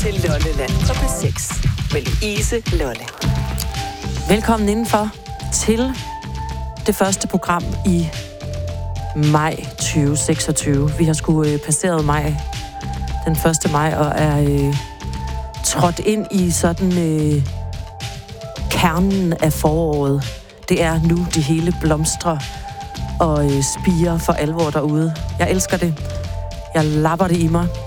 til Lolleland på P6 med Louise Lolle. Velkommen indenfor til det første program i maj 2026. Vi har sgu passeret maj, den 1. maj, og er trådt ind i sådan kernen af foråret. Det er nu, det hele blomstrer og spirer for alvor derude. Jeg elsker det. Jeg lapper det i mig.